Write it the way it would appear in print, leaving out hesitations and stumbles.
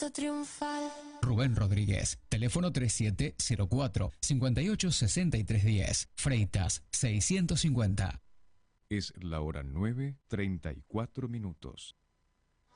triunfal. Rubén Rodríguez, teléfono 3704-586310, Freitas 650. Es la hora 9:34.